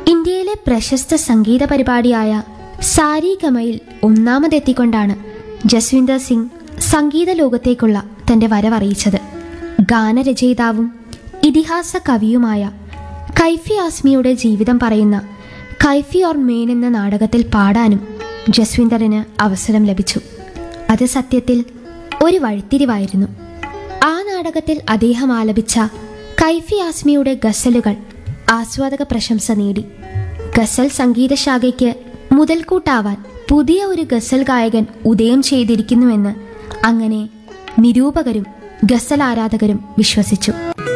ഇന്ത്യയിലെ പ്രശസ്ത സംഗീത പരിപാടിയായ സാരിഗമയിൽ ഒന്നാമതെത്തിക്കൊണ്ടാണ് ജസ്വിന്ദർ സിംഗ് സംഗീത ലോകത്തേക്കുള്ള തൻ്റെ വരവറിയിച്ചത്. ഗാനരചയിതാവും ഇതിഹാസ കവിയുമായ കൈഫി ആസ്മിയുടെ ജീവിതം പറയുന്ന കൈഫി ഓർ മെയിൻ എന്ന നാടകത്തിൽ പാടാനും ജസ്വിന്ദറിന് അവസരം ലഭിച്ചു. അത് സത്യത്തിൽ ഒരു വഴിത്തിരിവായിരുന്നു. ആ നാടകത്തിൽ അദ്ദേഹം ആലപിച്ച കൈഫി ആസ്മിയുടെ ഗസലുകൾ ആസ്വാദക പ്രശംസ നേടി. ഗസൽ സംഗീതശാഖയ്ക്ക് മുതൽക്കൂട്ടാവാൻ പുതിയ ഒരു ഗസൽ ഗായകൻ ഉദയം ചെയ്തിരിക്കുന്നുവെന്ന് അങ്ങനെ നിരൂപകരും ഗസൽ ആരാധകരും വിശ്വസിച്ചു.